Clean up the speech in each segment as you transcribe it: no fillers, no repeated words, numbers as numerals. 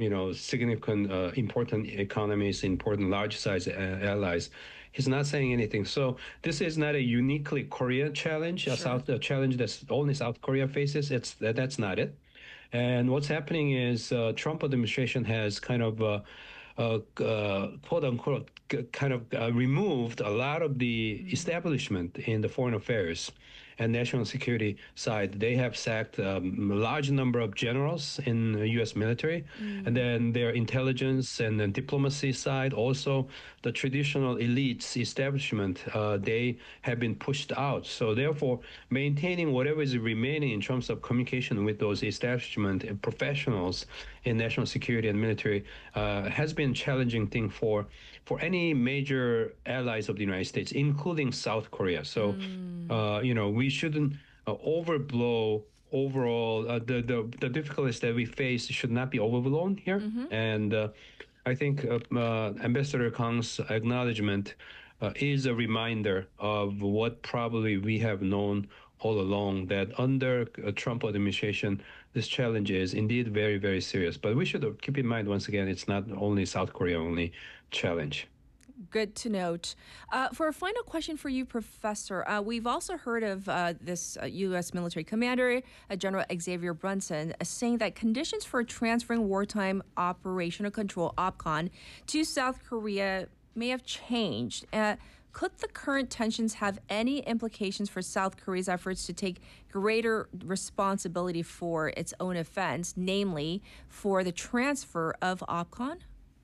significant, important economies, important large-size allies. He's not saying anything. So this is not a uniquely Korean challenge, Sure. a challenge that's only South Korea faces. That's not it. And what's happening is Trump administration has kind of quote unquote kind of removed a lot of the Mm. establishment in the foreign affairs and national security side. They have sacked a large number of generals in the U.S. military, and Mm. then their intelligence and then diplomacy side, also the traditional elites establishment, they have been pushed out. So therefore, maintaining whatever is remaining in terms of communication with those establishment and professionals in national security and military has been a challenging thing for any major allies of the United States, including South Korea. So, Mm. we shouldn't overblow overall the difficulties that we face should not be overblown here. Mm-hmm. And I think Ambassador Kang's acknowledgement is a reminder of what probably we have known all along, that under a Trump administration, this challenge is indeed very, very serious. But we should keep in mind, once again, it's not only South Korea only challenge. Good to note. For a final question for you, Professor, we've also heard of this U.S. military commander, General Xavier Brunson, saying that conditions for transferring wartime operational control, OPCON, to South Korea may have changed. Could the current tensions have any implications for South Korea's efforts to take greater responsibility for its own offense, namely for the transfer of OPCON?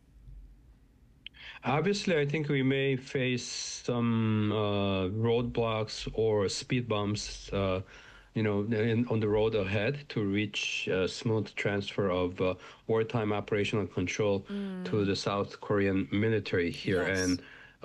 Obviously, I think we may face some roadblocks or speed bumps, on the road ahead to reach smooth transfer of wartime operational control to Mm, the South Korean military here. yes. And,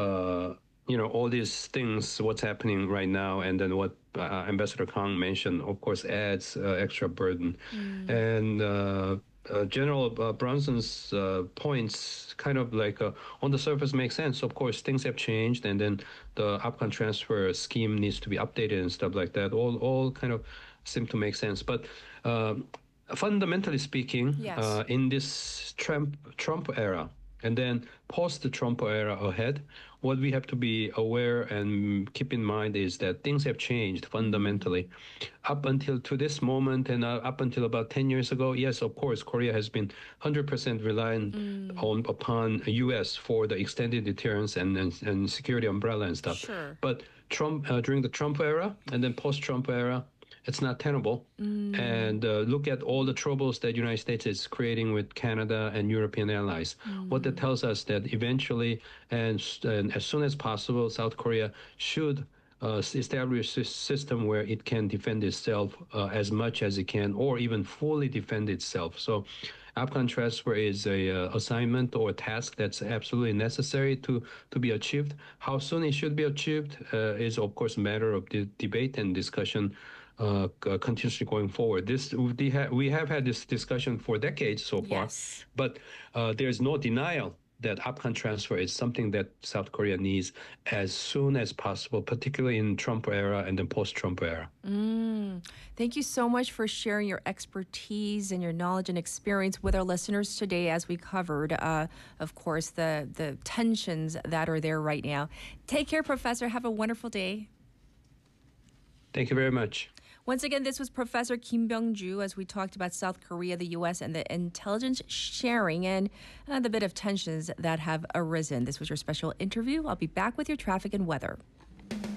all these things, what's happening right now, and then what Ambassador Kang mentioned, of course, adds extra burden. Mm, And General Brunson's points kind of like on the surface make sense. Of course, things have changed, and then the upcon transfer scheme needs to be updated and stuff like that. All kind of seem to make sense. But fundamentally speaking, yes. in this Trump era, and then post the Trump era ahead, what we have to be aware and keep in mind is that things have changed Mm, fundamentally. Up until to this moment and up until about 10 years ago, yes, of course, Korea has been 100% reliant mm, on upon U.S. for the extended deterrence and security umbrella and stuff. sure. But Trump during the Trump era and then post-Trump era, it's not tenable. Mm, And look at all the troubles that United States is creating with Canada and European allies. What that mm, tells us that eventually and as soon as possible, South Korea should establish a system where it can defend itself as much as it can, or even fully defend itself. So, Afghan transfer is a assignment or a task that's absolutely necessary to be achieved. How soon it should be achieved is, of course, a matter of debate and discussion continuously going forward. We have had this discussion for decades so far, yes. but there's no denial that Afghan transfer is something that South Korea needs as soon as possible, particularly in Trump era and then post-Trump era. Mm. Thank you so much for sharing your expertise and your knowledge and experience with our listeners today as we covered, of course, the tensions that are there right now. Take care, Professor. Have a wonderful day. Thank you very much. Once again, this was Professor Kim Byung-ju as we talked about South Korea, the U.S., and the intelligence sharing and the bit of tensions that have arisen. This was your special interview. I'll be back with your traffic and weather.